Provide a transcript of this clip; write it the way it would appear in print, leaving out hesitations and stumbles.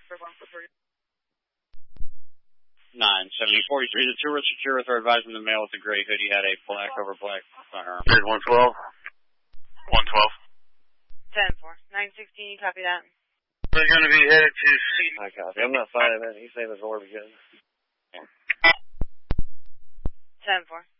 97043. The two Richard Jurith are advising the male with the gray hoodie had a black over black firearm. 112. 112. 10-4. 916, copy that. We're going to be headed to C. I copy. I'm not finding that. He's saying it's already good. 10-4.